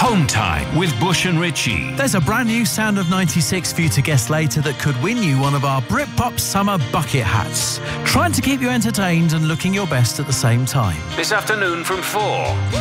Home Time with Bush and Richie. There's a brand new Sound of 96 for you to guess later that could win you one of our Britpop summer bucket hats. Trying to keep you entertained and looking your best at the same time. This afternoon from 4.